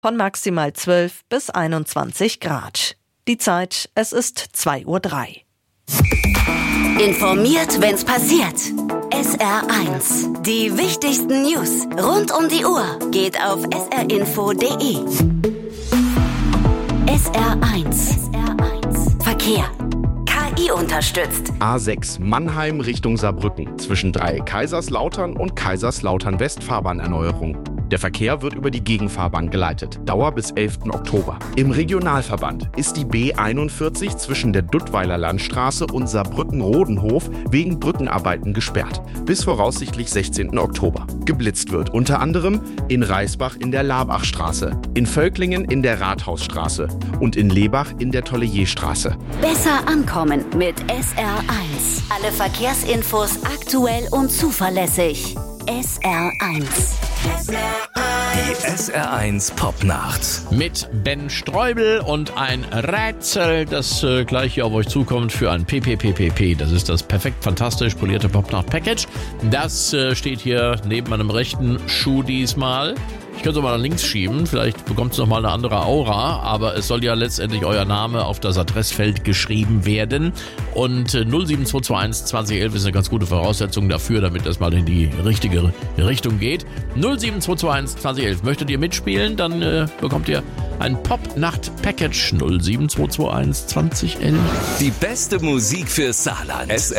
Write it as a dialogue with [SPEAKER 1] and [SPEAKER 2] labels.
[SPEAKER 1] von maximal 12 bis 21 Grad. Die Zeit, es ist 2:03 Uhr.
[SPEAKER 2] Informiert, wenn's passiert. SR1. Die wichtigsten News rund um die Uhr geht auf srinfo.de. SR1. Verkehr. KI unterstützt.
[SPEAKER 3] A6 Mannheim Richtung Saarbrücken zwischen Kaiserslautern und Kaiserslautern West Fahrbahnerneuerung. Der Verkehr wird über die Gegenfahrbahn geleitet. Dauer bis 11. Oktober. Im Regionalverband ist die B41 zwischen der Duttweiler Landstraße und Saarbrücken-Rodenhof wegen Brückenarbeiten gesperrt. Bis voraussichtlich 16. Oktober. Geblitzt wird unter anderem in Reisbach in der Labachstraße, in Völklingen in der Rathausstraße und in Lebach in der Tolleyerstraße.
[SPEAKER 2] Besser ankommen mit SR1. Alle Verkehrsinfos aktuell und zuverlässig. SR1.
[SPEAKER 4] Die SR1 Popnacht.
[SPEAKER 5] Mit Ben Streubel und ein Rätsel, das gleich hier auf euch zukommt für ein PPPPP. Das ist das perfekt fantastisch polierte Popnacht-Package. Das steht hier neben meinem rechten Schuh diesmal. Ich könnte es mal nach links schieben, vielleicht bekommt es nochmal eine andere Aura, aber es soll ja letztendlich euer Name auf das Adressfeld geschrieben werden. Und 07221 2011 ist eine ganz gute Voraussetzung dafür, damit das mal in die richtige Richtung geht. 07221 2011. Möchtet ihr mitspielen, dann bekommt ihr ein Popnacht-Package 07221 2011.
[SPEAKER 4] Die beste Musik für Saarland.